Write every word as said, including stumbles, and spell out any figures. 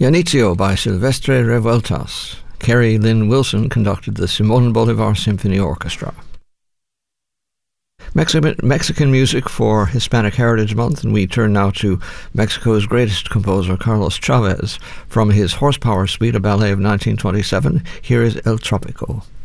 Janitzio by Silvestre Revueltas. Kerry Lynn Wilson conducted the Simon Bolivar Symphony Orchestra. Mexican, Mexican music for Hispanic Heritage Month, and we turn now to Mexico's greatest composer, Carlos Chavez. From his Horsepower Suite, a ballet of nineteen twenty-seven, here is El Tropico.